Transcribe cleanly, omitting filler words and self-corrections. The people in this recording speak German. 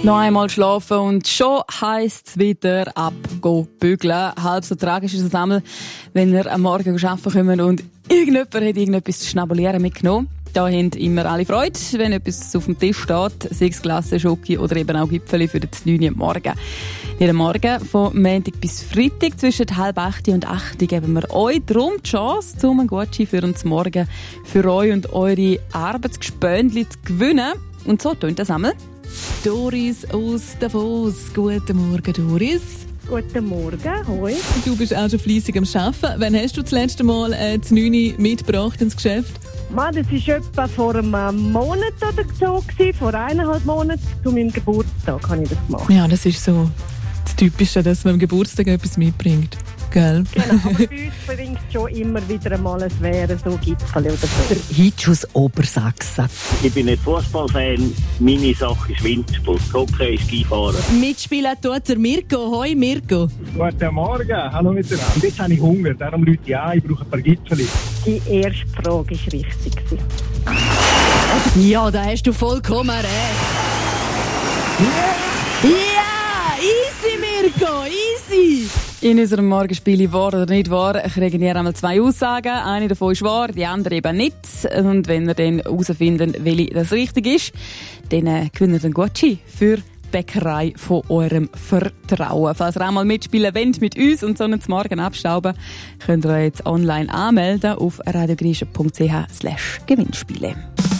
Noch einmal schlafen und schon heisst es wieder ab, bügeln. Halb so tragisch ist es einmal, wenn ihr am Morgen arbeiten kommt und irgendjemand hat irgendetwas zu schnabulieren mitgenommen. Da haben immer alle Freude, wenn etwas auf dem Tisch steht, sei es Glasse, Schoki oder eben auch Gipfeli für den 9 Uhr morgen. Jeden Morgen von Montag bis Freitag zwischen 7:30 und 8 geben wir euch darum die Chance, um einen Gutschein für uns morgen für euch und eure Arbeitsgespöndli zu gewinnen. Und so tönt das einmal. Doris aus Davos. Guten Morgen, Doris. Guten Morgen, hoi. Du bist auch schon fleissig am Arbeiten. Wann hast du das letzte Mal das 9 Uhr mitgebracht ins Geschäft? Das war etwa vor einem Monat oder so, vor 1,5 Monaten, zu meinem Geburtstag habe ich das gemacht. Ja, das ist so das Typische, dass man am Geburtstag etwas mitbringt. Gell? Genau, aber bei uns bringt es schon immer wieder einmal ein Wäre, so Gipfel oder so. Der Hitsch aus Obersachsen. Ich bin nicht Fußballfan, meine Sache ist Wintersport, Hockey, Skifahren. Mitspielen tut der Mirko. Hoi Mirko. Guten Morgen, hallo miteinander. Jetzt habe ich Hunger, darum rufe ich an, ich brauche ein paar Gipfeli. Die erste Frage war richtig. Ja, da hast du vollkommen recht. Ja, easy Mirko, easy. In unserem Morgenspiel «Wahr oder nicht wahr» kriegen wir einmal 2 Aussagen. Eine davon ist wahr, die andere eben nicht. Und wenn ihr dann herausfinden, welche das richtig ist, dann gewinnt ihr einen Gutschein für die Bäckerei von eurem Vertrauen. Falls ihr auch mal mitspielen wollt mit uns und so einen Morgen abstauben, könnt ihr euch jetzt online anmelden auf radiogrische.ch/Gewinnspiele.